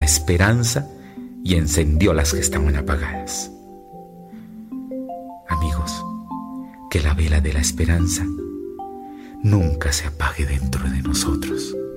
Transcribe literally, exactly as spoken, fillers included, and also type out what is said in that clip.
esperanza y encendió las que estaban apagadas. Amigos, que la vela de la esperanza nunca se apague dentro de nosotros.